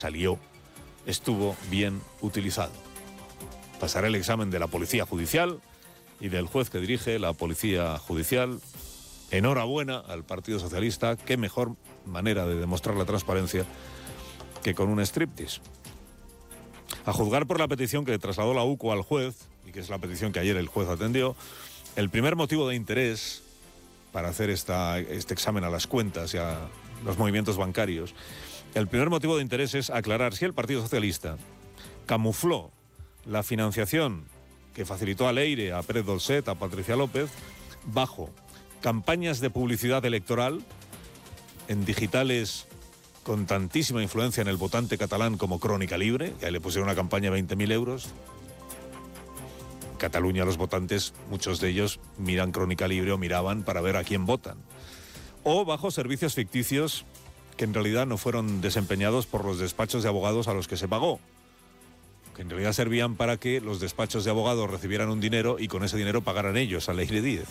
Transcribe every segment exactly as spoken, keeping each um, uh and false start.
salió, estuvo bien utilizado. Pasará el examen de la Policía Judicial y del juez que dirige la Policía Judicial. Enhorabuena al Partido Socialista. Qué mejor manera de demostrar la transparencia que con un striptease. A juzgar por la petición que trasladó la U C O al juez, y que es la petición que ayer el juez atendió, el primer motivo de interés para hacer esta, este examen a las cuentas y a los movimientos bancarios, el primer motivo de interés es aclarar si el Partido Socialista camufló la financiación que facilitó a Leire, a Pérez Dolcet, a Patricia López, bajo campañas de publicidad electoral en digitales con tantísima influencia en el votante catalán como Crónica Libre, que ahí le pusieron una campaña de veinte mil euros. En Cataluña los votantes, muchos de ellos miran Crónica Libre o miraban para ver a quién votan. O bajo servicios ficticios que en realidad no fueron desempeñados por los despachos de abogados a los que se pagó, que en realidad servían para que los despachos de abogados recibieran un dinero y con ese dinero pagaran ellos a Leire Díez.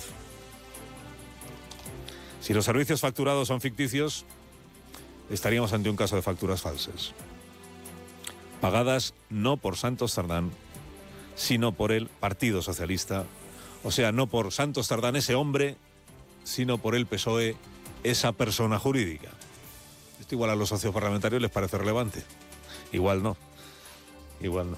Si los servicios facturados son ficticios, estaríamos ante un caso de facturas falsas, pagadas no por Santos Cerdán, sino por el Partido Socialista, o sea, no por Santos Cerdán, ese hombre, sino por el P S O E, esa persona jurídica. Esto igual a los socios parlamentarios les parece relevante. Igual no. Igual no.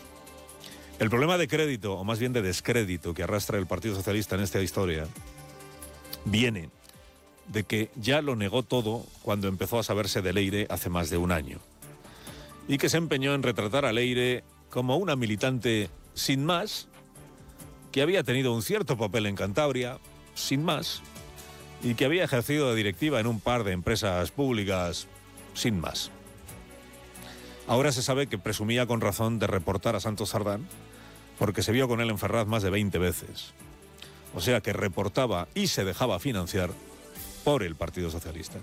El problema de crédito, o más bien de descrédito, que arrastra el Partido Socialista en esta historia, viene de que ya lo negó todo cuando empezó a saberse de Leire hace más de un año. Y que se empeñó en retratar a Leire como una militante sin más, que había tenido un cierto papel en Cantabria, sin más, y que había ejercido de directiva en un par de empresas públicas, sin más. Ahora se sabe que presumía con razón de reportar a Santos Cerdán, porque se vio con él en Ferraz más de veinte veces. O sea que reportaba y se dejaba financiar por el Partido Socialista.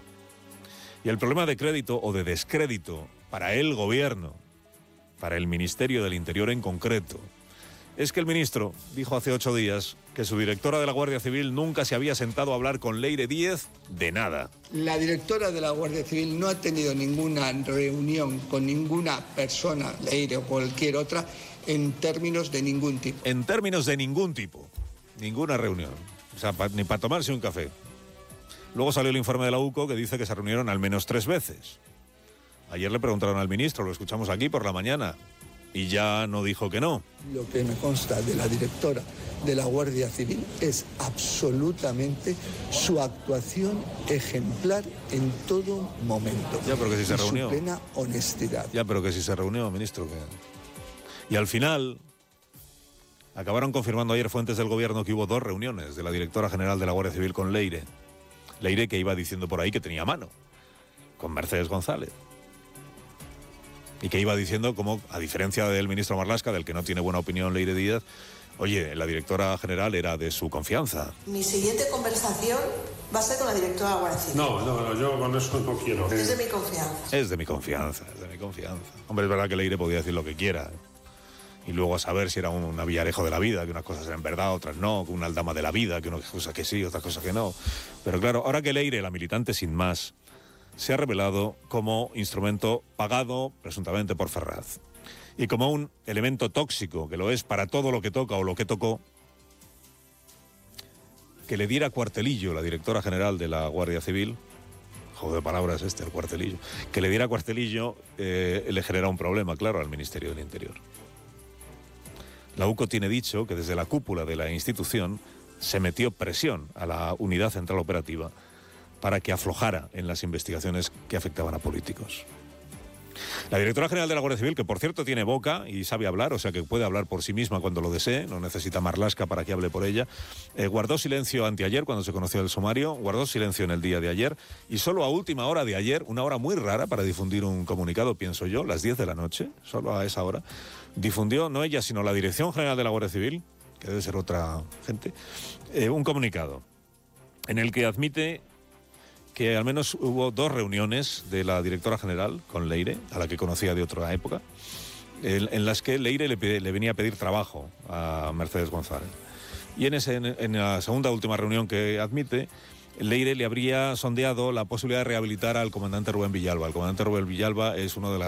Y el problema de crédito o de descrédito para el gobierno, para el Ministerio del Interior en concreto, es que el ministro dijo hace ocho días que su directora de la Guardia Civil nunca se había sentado a hablar con Leire Díez de nada. La directora de la Guardia Civil no ha tenido ninguna reunión con ninguna persona, Leire o cualquier otra, en términos de ningún tipo. En términos de ningún tipo. Ninguna reunión. O sea, pa, ni para tomarse un café. Luego salió el informe de la U C O que dice que se reunieron al menos tres veces. Ayer le preguntaron al ministro, lo escuchamos aquí por la mañana, y ya no dijo que no. Lo que me consta de la directora de la Guardia Civil es absolutamente su actuación ejemplar en todo momento. Ya, pero que si se y reunió. Su plena honestidad. Ya, pero que si se reunió, ministro. Que... Y al final, acabaron confirmando ayer fuentes del gobierno que hubo dos reuniones de la directora general de la Guardia Civil con Leire. Leire que iba diciendo por ahí que tenía mano con Mercedes González. Y que iba diciendo como, a diferencia del ministro Marlaska, del que no tiene buena opinión Leire Díez, oye, la directora general era de su confianza. Mi siguiente conversación va a ser con la directora de la Guardia Civil. No, no, no, yo con eso no quiero. Es de mi confianza. Es de mi confianza, es de mi confianza. Hombre, es verdad que Leire podía decir lo que quiera. Y luego a saber si era un Villarejo de la vida, que unas cosas eran verdad, otras no, que una Aldama de la vida, que unas cosas que sí, otras cosas que no. Pero claro, ahora que Leire, la militante sin más, se ha revelado como instrumento pagado presuntamente por Ferraz y como un elemento tóxico, que lo es para todo lo que toca o lo que tocó, que le diera cuartelillo la directora general de la Guardia Civil, juego de palabras este, el cuartelillo, que le diera cuartelillo eh, le genera un problema, claro, al Ministerio del Interior. La U C O tiene dicho que desde la cúpula de la institución se metió presión a la Unidad Central Operativa para que aflojara en las investigaciones que afectaban a políticos. La directora general de la Guardia Civil, que por cierto tiene boca y sabe hablar, o sea que puede hablar por sí misma cuando lo desee, no necesita Marlaska para que hable por ella, eh, guardó silencio anteayer cuando se conoció el sumario, guardó silencio en el día de ayer y solo a última hora de ayer, una hora muy rara para difundir un comunicado, pienso yo, las diez de la noche, solo a esa hora, difundió, no ella, sino la Dirección General de la Guardia Civil, que debe ser otra gente, eh, un comunicado en el que admite que al menos hubo dos reuniones de la directora general con Leire, a la que conocía de otra época, en, en las que Leire le, pide, le venía a pedir trabajo a Mercedes González. Y en, ese, en, en la segunda última reunión que admite, Leire le habría sondeado la posibilidad de rehabilitar al comandante Rubén Villalba. El comandante Rubén Villalba es uno de las